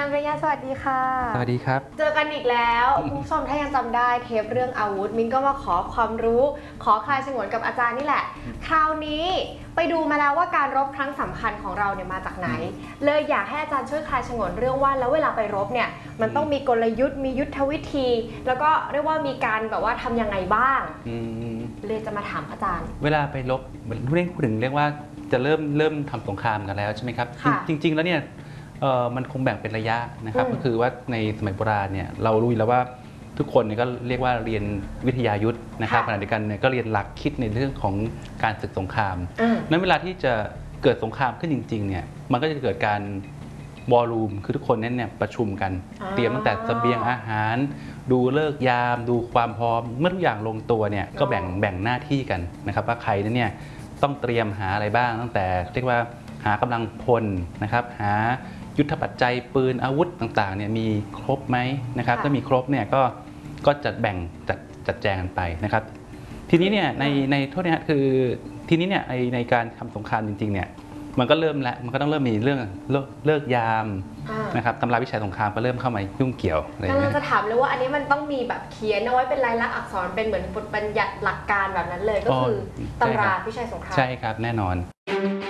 ารย์ปริญญาสวัสดีค่ะสวัสดีครับเจอกันอีกแล้วคุณผู้ชมถ้ายังจำได้เทปเรื่องอาวุธมิ้นก็มาขอความรู้ขอคลายฉงนกับอาจารย์นี่แหละคราวนี้ไปดูมาแล้วว่าการรบครั้งสำคัญของเราเนี่ยมาจากไหนเลยอยากให้อาจารย์ช่วยคลายฉงนเรื่องว่าแล้วเวลาไปรบเนี่ยมันต้องมีกลยุทธ์มียุทธวิธีแล้วก็เรียกว่ามีการแบบว่าทำยังไงบ้างเลยจะมาถามอาจารย์เวลาไปรบพูดถึงเรียกว่าจะเริ่มทำสงครามกันแล้วใช่ไหมครับจริงๆแล้วเนี่ยมันคงแบ่งเป็นระยะนะครับก็คือว่าในสมัยโบราณเนี่ยเรารู้อยู่แล้วว่าทุกคนเนี่ยก็เรียกว่าเรียนวิทยายุทธนะครับขณะเดียวกันเนี่ยก็เรียนหลักคิดในเรื่องของการศึกสงครามนั้นเวลาที่จะเกิดสงครามขึ้นจริงๆเนี่ยมันก็จะเกิดการวอลลุ่มคือทุกคนนั้นเนี่ยประชุมกันเตรียมตั้งแต่เสบียงอาหารดูฤกษ์ยามดูความพร้อมเมื่อทุกอย่างลงตัวเนี่ยก็แบ่งหน้าที่กันนะครับว่าใครนั้นเนี่ยต้องเตรียมหาอะไรบ้างตั้งแต่เรียกว่าหากำลังพลนะครับหายุทธปัจจัยปืนอาวุธต่างๆเนี่ยมีครบไหมนะครับถ้ามีครบเนี่ยก็จะแบ่งจัดแจงกันไปนะครับทีนี้เนี่ยในโทษนะคือทีนี้เนี่ยในการทำสงครามจริงๆเนี่ยมันก็เริ่มแล้วมันก็ต้องเริ่มมีเรื่องเลิกยามนะครับตำราวิชาสงครามก็เริ่มเข้ามายุ่งเกี่ยวอะไรอย่างเงี้ยจะถามเลยว่าอันนี้มันต้องมีแบบเขียนเอาไว้เป็นลายลักษณ์อักษรเป็นเหมือนบทบัญญัติหลักการแบบนั้นเลยก็คือตำราวิชาสงครามใช่ครับแน่นอน